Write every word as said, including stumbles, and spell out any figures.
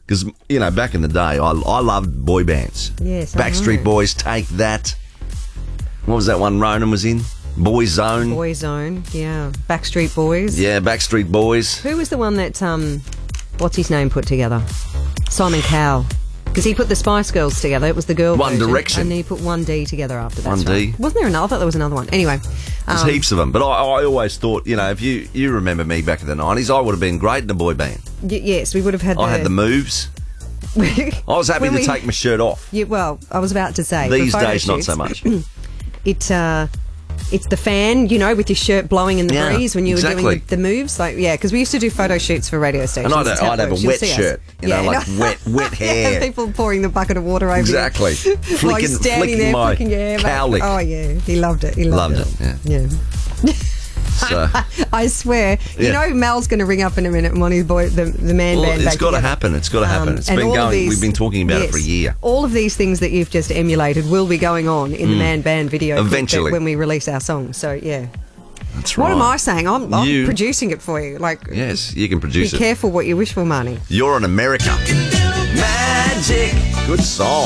Because, you know, back in the day, I, I loved boy bands. Yes, I Backstreet know. Boys, Take That. What was that one Ronan was in? Boyzone. Boyzone, yeah. Backstreet Boys. Yeah, Backstreet Boys. Who was the one that, um, what's his name, put together? Simon Cowell. Because he put the Spice Girls together. It was the girl One version, Direction. and then he put one D together after that. one D. Right. Wasn't there another? I thought there was another one. Anyway. There's um, heaps of them. But I, I always thought, you know, if you, you remember me back in the nineties, I would have been great in a boy band. y- yes, we would have had the... I had the moves. I was happy When to we- take my shirt off. Yeah, well, I was about to say. These for photo days, not shoots, so much. It, uh... It's the fan, you know, with your shirt blowing in the Yeah, breeze when you were exactly. doing the, the moves. Like, yeah, because we used to do photo shoots for radio stations. And I'd, That's how I'd it have a works. You'll wet see us. shirt, you know, Yeah, like no. wet, wet Yeah, hair. people pouring the bucket of water over Exactly. you. While Flicking, you're standing flicking there, my flicking your hair back. cowlick. Oh, yeah, he loved it. He loved, Loved it, yeah. Yeah. So, I swear. You Yeah. know, Mel's going to ring up in a minute and want his boy, the, the man well, band it's back got to together. happen. It's got to happen. Um, It's and been all of going. these- We've been talking about it for a yes, year. All of these things that you've just emulated will be going on in the man band video clip Eventually. that- when we release our song. So, yeah. That's right. What am I saying? I'm, I'm You- producing it for you. Like, Yes, you can be produce it. careful what you wish for, Marnie. You're in America. Magic. Good song.